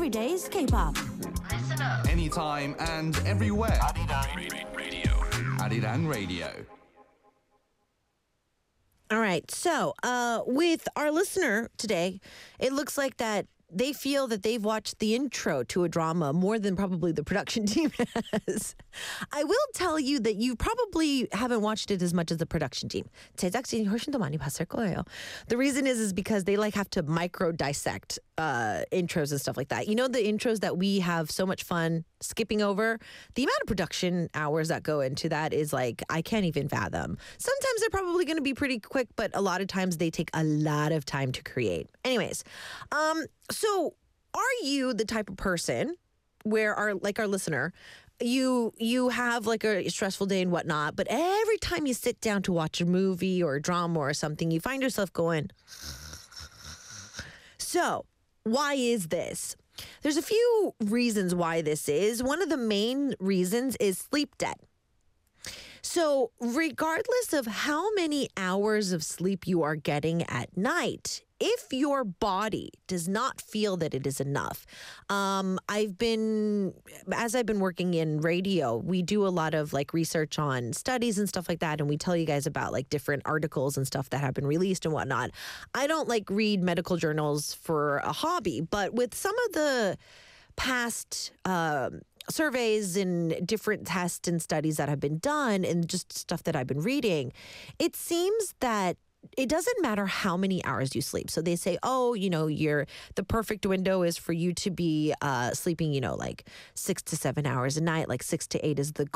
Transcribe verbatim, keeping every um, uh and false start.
every day's K-pop. Listen up. Anytime and everywhere. Arirang Radio. Arirang Radio. All right. So, uh, with our listener today, it looks like that they feel that they've watched the intro to a drama more than probably the production team has. I will tell you that you probably haven't watched it as much as the production team. 제작진이 훨씬 더 많이 봤을 거예요. The reason is is because they like have to micro dissect uh, intros and stuff like that. You know the intros that we have so much fun skipping over? The amount of production hours that go into that is like, I can't even fathom. Sometimes they're probably going to be pretty quick, but a lot of times they take a lot of time to create. Anyways, um, so are you the type of person where our like our listener, you you have like a stressful day and whatnot, but every time you sit down to watch a movie or a drama or something, you find yourself going, so why is this? There's a few reasons why this is. One of the main reasons is sleep debt. So regardless of how many hours of sleep you are getting at night, if your body does not feel that it is enough, um, I've been, as I've been working in radio, we do a lot of like research on studies and stuff like that. And we tell you guys about like different articles and stuff that have been released and whatnot. I don't like read medical journals for a hobby, but with some of the past um, surveys and different tests and studies that have been done and just stuff that I've been reading, it seems that it doesn't matter how many hours you sleep. So they say, oh, you know, you're the perfect window is for you to be uh, sleeping, you know, like six to seven hours a night, like six to eight is the